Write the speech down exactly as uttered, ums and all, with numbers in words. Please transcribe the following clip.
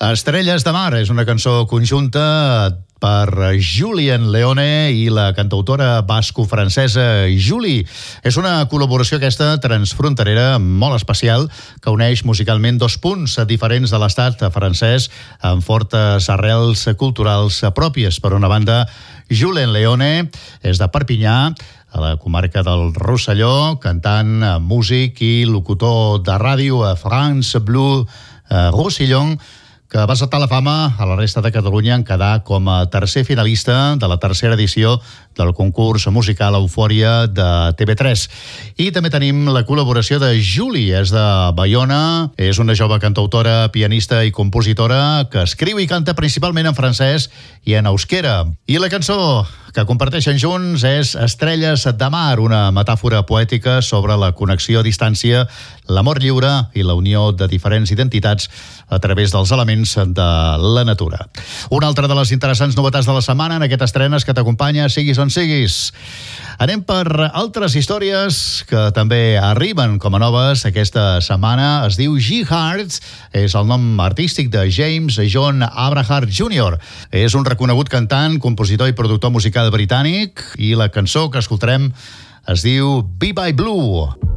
Estrelles de mar és una cançó conjunta per Julien Leone i la cantautora basco-francesa Julie. És una col·laboració aquesta transfronterera molt especial que uneix musicalment dos punts diferents de l'estat francès amb fortes arrels culturals pròpies. Per una banda, Julien Leone és de Perpinyà, a la comarca del Rosselló, cantant, músic i locutor de ràdio a France Bleu Roussillon, que va saltar la fama a la resta de Catalunya en quedar com a tercer finalista de la tercera edició del concurs musical Eufòria de T V tres. I també tenim la col·laboració de Julie, és de Baiona, és una jove cantautora, pianista i compositora que escriu i canta principalment en francès i en euskera. I la cançó que comparteixen junts és Estrelles de mar, una metàfora poètica sobre la connexió a distància, l'amor lliure i la unió de diferents identitats a través dels elements de la natura. Una altra de les interessants novetats de la setmana en aquest estrenes que t'acompanya, siguis on siguis. Anem per altres històries que també arriben com a noves aquesta setmana. Es diu G-Hart, és el nom artístic de James John Abrahart júnior És un reconegut cantant, compositor i productor musical britànic i la cançó que escoltarem es diu Be By Blue.